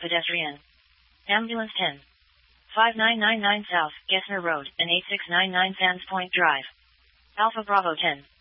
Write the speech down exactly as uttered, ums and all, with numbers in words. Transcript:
pedestrian. Ambulance ten. five nine nine nine South, Gessner Road, and eight six nine nine Sands Point Drive. Alpha Bravo ten.